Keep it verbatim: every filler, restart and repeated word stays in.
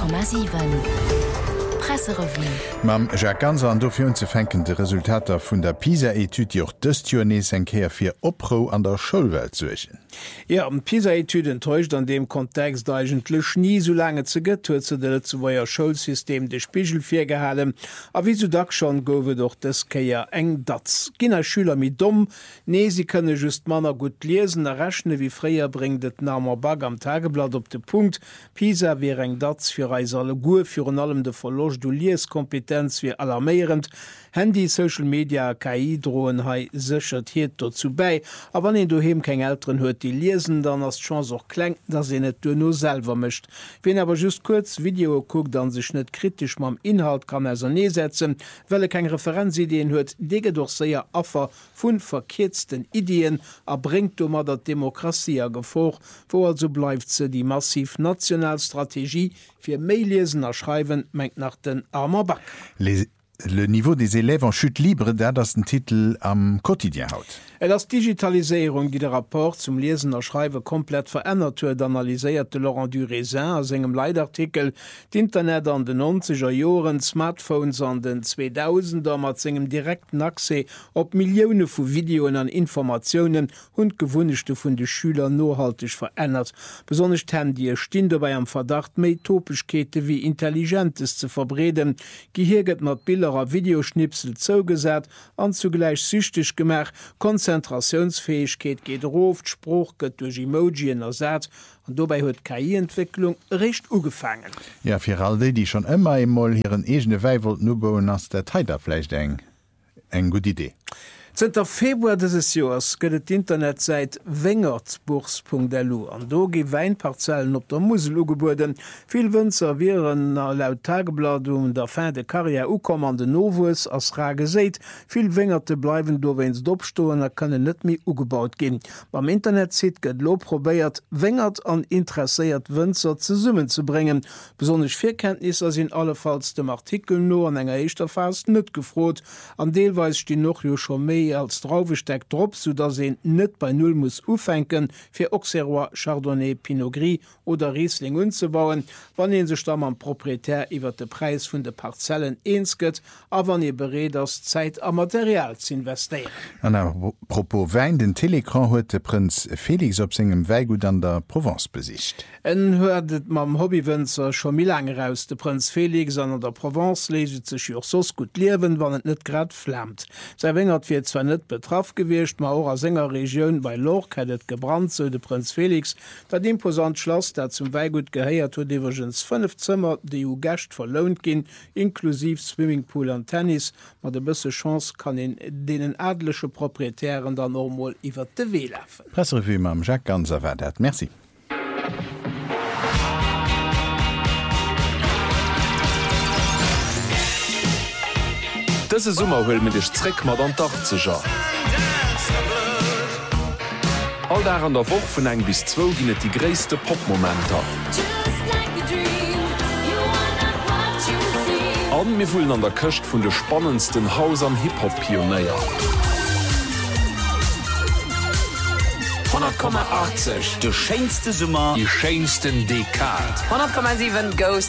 Komma sieben. Presserevue. Mam Jacques Ganser an dofir ze fenken de Resultater vun der PISA-Etude joch dëst Journées enkeer fir Opro an der Schulwelt zuechen. Ja, am PISA-Etude enttäuscht an dem Kontext da eigentlech nie so lange ze gëtt huet ze de zu woier Schulsystem de Spichel fir gehalen, a wie so da schon gowe doch des keier eng dat. Ginner Schüler mi dumm, nee sie könne just Manner gut lesen, errechne wie freier bringt et Namer Bag am Tageblatt op de Punkt. PISA wie eng dat fir Reis alle Gu fir an allem de Verloch du Lieskompetenz wie alarmierend. Handy, Social Media, K I drohen hei sichert hiet dazu bei, aber wann en du hem keng Eltern huet die lesen, dann as Chance auch klenk, dass se net du no selber mischt. Wenn aber just kurz Video guckt, dann sich net kritisch mam Inhalt kann er nee setzen, well er kein Referenzideen huet, dege doch seier affer vun verkehrtsten Ideen erbringt du mat der Demokratie a Gefoch, wo also bleibt ze die massiv Nationalstrategie fir Maillesen erschreiben mengt nach den armer Back. Les Le niveau des élèves en chute libre, der das den Titel am Quotidien haut. Das Digitalisierung, die der Rapport zum Lesen und Schreiben komplett verändert hat, analysierte Laurent Durésin aus engem Leitartikel das Internet an den neunziger Jahren, Smartphones an den zweitausender mit engem direkten Access auf Millionen von Videos und Informationen und Gewünschte von den Schülern nachhaltig verändert. Besonders Handy stehen dabei am Verdacht, mehr Topischkeiten wie Intelligentes zu verbreden. Gehirget mit Bilder, Videoschnipsel zugesagt und zugleich süchtig gemacht, Konzentrationsfähigkeit geht roft, Spruch geht durch Emojien ersatz und dabei hat K I-Entwicklung recht ugefangen. Ja, für all die, die schon immer einmal ihren eigenen Weiwelt nur bauen, als der Teiter vielleicht eng. Eine gute Idee. zehnter Februar dieses Jahres gëtt Internet seit wengertsburs punkt l u an do gi Weinparzellen op der Musel ugeboden. Viel Wënzer wären laut Tageblatt um der fin de Karriere ukommande Novus as ra geseit. Viel Wengerte bleiwen do wenns dopstoen er könne net mi ugebaut gin. Beim Internet sieht gët lo probéiert wengert an interesseiert Wënzer ze summen zu bringen. Besonders Vierkenntnis as in allefalls dem Artikel no an enger eischter fast net gefrot. An Deelweis die noch jo schon méi als draufgesteckt drop, so dass se net bei null muss ufenken fir Auxerrois, Chardonnay, Pinot Gris oder Riesling unzubauen, wann en se stamm am proprietär iwwer de Preis vun de Parzellen eensket, a wann ihr bereet as Zeit am Material zu investieren. Apropos Wein, den Telekran huet de Prinz Felix op segem Weigut an der Provence besicht. En huet mam Hobbywënzer schon mi lange raus. De Prinz Felix an der Provence leget sech jo sos gut liewen, wann et net grad flammt. Sei wengert fir zwar net betraff gewircht, ma auch a Sängerregioun bei Loch hättet gebrannt, so de Prinz Felix, dat imposant Schloss, dat zum Weigut geheiert huet iwwergens fünf Zimmer, die u Gächt verlohnt gin, inklusiv Swimmingpool an Tennis, ma de bësse Chance kann in denen adlesche Proprietären dann normal iwwer de Weh läfen. Presserevue mam Jacques Ganser war dat. Merci. Dëse Summer hull mit ech Zréck mat an Dach ze ja. All da an der Woch vun eng bis zwo ginnet die gréste Popmomenter. An mir vullen an der Köcht vun de spannendsten Haus am Hip-Hop-Pionéier. hundert Komma achtzig de scheinste Summer, die scheinsten Dekad. hundert Komma sieben Ghost.